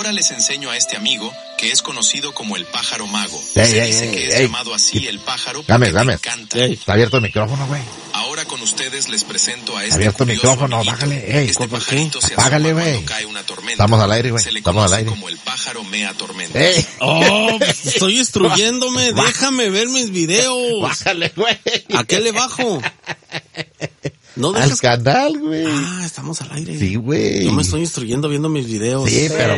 Ahora les enseño a este amigo que es conocido como el pájaro mago. Se dice que es llamado así el pájaro porque le encanta. Está abierto el micrófono, güey. Ahora con ustedes les presento a este abierto el micrófono, amiguito. bájale. Este pajarito se apágale, asoma güey. cuando cae una tormenta. Estamos al aire, güey. Se le Estamos al conoce aire. como el pájaro mea tormenta. Oh, estoy instruyéndome. Déjame ver mis videos. Bájale, güey. ¿A qué le bajo? No al dejas... canal, güey. Estamos al aire. Sí, güey. Yo me estoy instruyendo viendo mis videos. Sí, pero